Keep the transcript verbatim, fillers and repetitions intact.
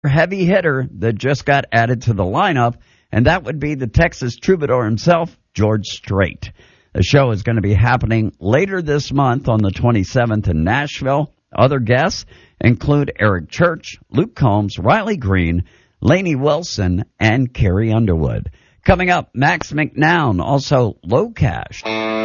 heavy hitter that just got added to the lineup, and that would be the Texas troubadour himself, George Strait. The show is going to be happening later this month on the twenty-seventh in Nashville. Other guests include Eric Church, Luke Combs, Riley Green, Lainey Wilson, and Carrie Underwood. Coming up, Max McNown, also Low Cash.